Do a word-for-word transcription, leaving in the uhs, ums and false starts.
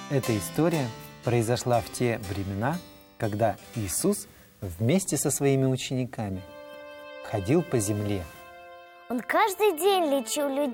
Эта история произошла в те времена, когда Иисус вместе со своими учениками ходил по земле. Он каждый день лечил людей.